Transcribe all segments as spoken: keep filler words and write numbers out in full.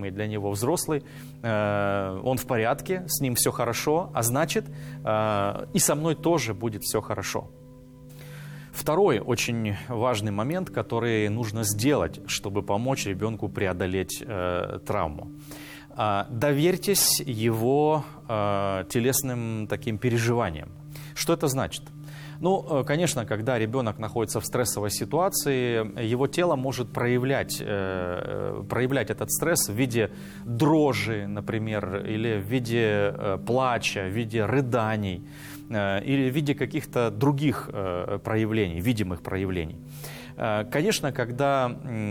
значимый для него взрослый, э, он в порядке, с ним все хорошо, а значит, э, и со мной тоже будет все хорошо. Второй очень важный момент, который нужно сделать, чтобы помочь ребенку преодолеть э, травму. Э, доверьтесь его э, телесным таким переживаниям. Что это значит? Ну, конечно, когда ребенок находится в стрессовой ситуации, его тело может проявлять, э, проявлять этот стресс в виде дрожи, например, или в виде э, плача, в виде рыданий, э, или в виде каких-то других э, проявлений, видимых проявлений. Конечно, когда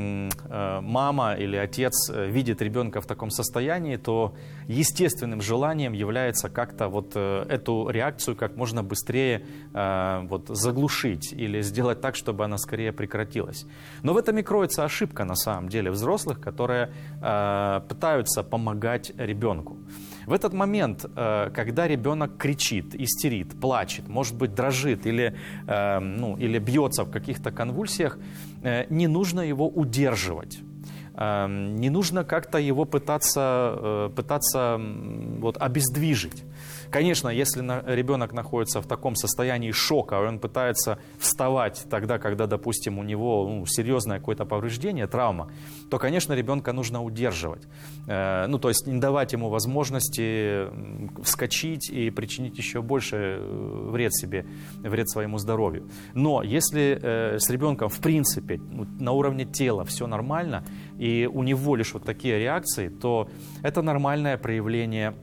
мама или отец видит ребенка в таком состоянии, то естественным желанием является как-то вот эту реакцию как можно быстрее вот заглушить или сделать так, чтобы она скорее прекратилась. Но в этом и кроется ошибка на самом деле взрослых, которые пытаются помогать ребенку. В этот момент, когда ребенок кричит, истерит, плачет, может быть, дрожит или, ну, или бьется в каких-то конвульсиях, не нужно его удерживать. Не нужно как-то его пытаться, пытаться вот, обездвижить. Конечно, если ребенок находится в таком состоянии шока, и он пытается вставать тогда, когда, допустим, у него ну, серьезное какое-то повреждение, травма, то, конечно, ребенка нужно удерживать. Ну, то есть не давать ему возможности вскочить и причинить еще больше вред себе, вред своему здоровью. Но если с ребенком, в принципе, на уровне тела все нормально, и у него лишь вот такие реакции, то это нормальное проявление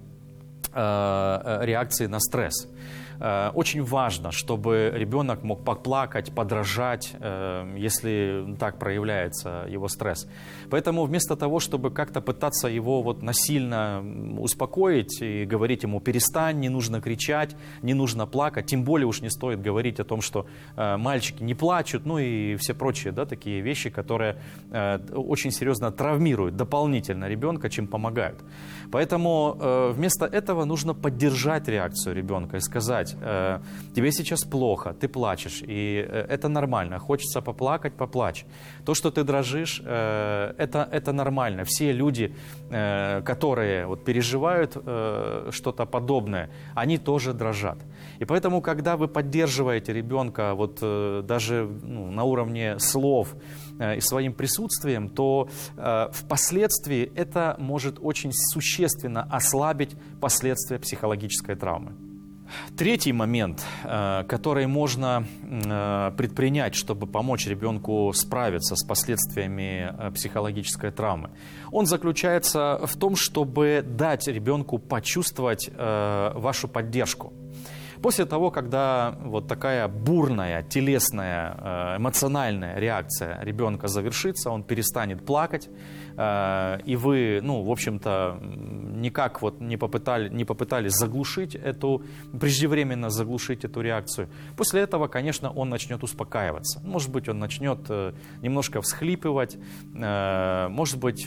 реакции на стресс. Очень важно, чтобы ребенок мог поплакать, подражать, если так проявляется его стресс. Поэтому вместо того, чтобы как-то пытаться его вот насильно успокоить и говорить ему «перестань, не нужно кричать, не нужно плакать», тем более уж не стоит говорить о том, что мальчики не плачут, ну и все прочие, да, такие вещи, которые очень серьезно травмируют дополнительно ребенка, чем помогают. Поэтому вместо этого нужно поддержать реакцию ребенка и сказать: тебе сейчас плохо, ты плачешь, и это нормально, хочется поплакать, поплачь. То, что ты дрожишь, это, это нормально. Все люди, которые вот переживают что-то подобное, они тоже дрожат. И поэтому, когда вы поддерживаете ребенка вот даже ну, на уровне слов и своим присутствием, то впоследствии это может очень существенно ослабить последствия психологической травмы. Третий момент, который можно предпринять, чтобы помочь ребенку справиться с последствиями психологической травмы, он заключается в том, чтобы дать ребенку почувствовать вашу поддержку. После того, когда вот такая бурная, телесная, эмоциональная реакция ребенка завершится, он перестанет плакать, и вы, ну, в общем-то, никак вот не попытали, не попытались заглушить эту, преждевременно заглушить эту реакцию. После этого, конечно, он начнет успокаиваться. Может быть, он начнет немножко всхлипывать, может быть,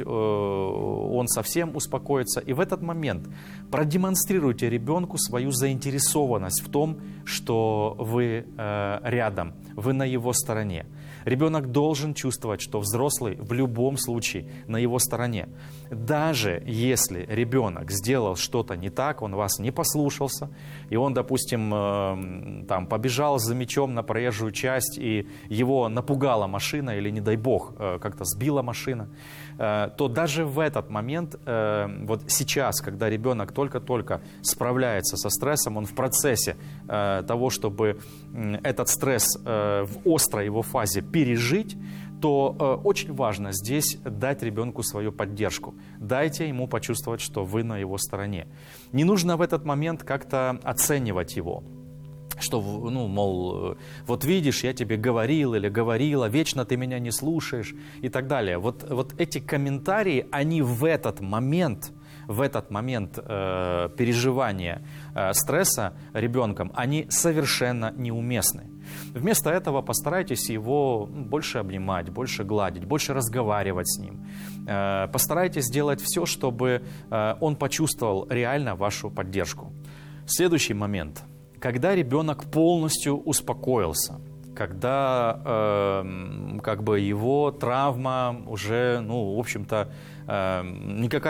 он совсем успокоится. И в этот момент продемонстрируйте ребенку свою заинтересованность в том, что вы э, рядом, вы на его стороне. Ребенок должен чувствовать, что взрослый в любом случае на его стороне. Даже если ребенок сделал что-то не так, он вас не послушался, и он, допустим, э, там, побежал за мячом на проезжую часть, и его напугала машина, или, не дай бог, э, как-то сбила машина, э, то даже в этот момент, э, вот сейчас, когда ребенок только-только справляется со стрессом, он в процессе э, того, чтобы э, этот стресс э, в острой его фазе пережить, то э, очень важно здесь дать ребенку свою поддержку. Дайте ему почувствовать, что вы на его стороне. Не нужно в этот момент как-то оценивать его. Что, ну, мол, вот видишь, я тебе говорил или говорила, вечно ты меня не слушаешь и так далее. Вот, вот эти комментарии, они в этот момент, в этот момент э, переживания э, стресса ребенком, они совершенно неуместны. Вместо этого постарайтесь его больше обнимать, больше гладить, больше разговаривать с ним. Э, постарайтесь сделать все, чтобы э, он почувствовал реально вашу поддержку. Следующий момент. Когда ребенок полностью успокоился, когда э, как бы его травма уже, ну, в общем-то, э, никакая